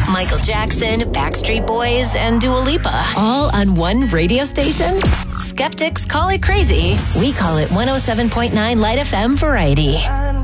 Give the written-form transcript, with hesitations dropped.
Michael Jackson, Backstreet Boys, and Dua Lipa. All on one radio station? Skeptics call it crazy. We call it 107.9 Light FM Variety.